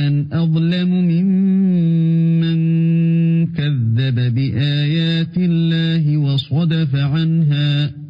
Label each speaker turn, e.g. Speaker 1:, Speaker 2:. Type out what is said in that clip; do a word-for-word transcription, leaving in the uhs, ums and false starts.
Speaker 1: ومن أظلم ممن كذب بآيات الله وصدف عنها